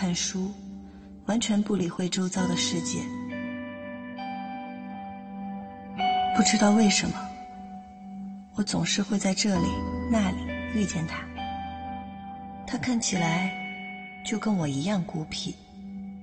看书，完全不理会周遭的世界。不知道为什么，我总是会在这里那里遇见他。他看起来就跟我一样孤僻。